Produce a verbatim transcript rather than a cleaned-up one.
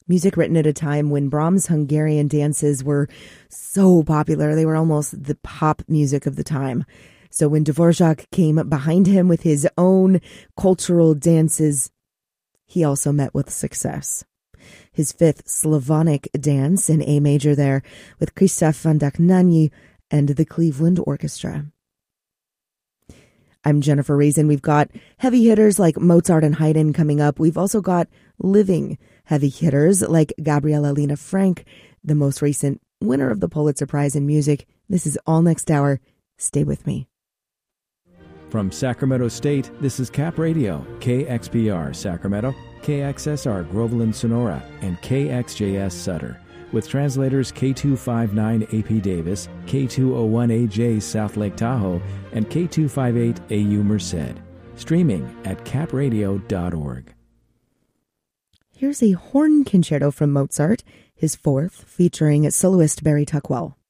Music written at a time when Brahms' Hungarian dances were so popular. They were almost the pop music of the time. So when Dvorak came behind him with his own cultural dances, he also met with success. His fifth Slavonic dance in A major there with Krzysztof Wandak-Nanyi and the Cleveland Orchestra. I'm Jennifer Reason. We've got heavy hitters like Mozart and Haydn coming up. We've also got living heavy hitters like Gabriela Lena Frank, the most recent winner of the Pulitzer Prize in Music. This is all next hour. Stay with me. From Sacramento State, this is Cap Radio, K X P R Sacramento, K X S R Groveland Sonora, and K X J S Sutter, with translators K two fifty-nine A P Davis, K two oh one A J South Lake Tahoe, and K two fifty-eight A U Merced. Streaming at cap radio dot org. Here's a horn concerto from Mozart, his fourth, featuring soloist Barry Tuckwell.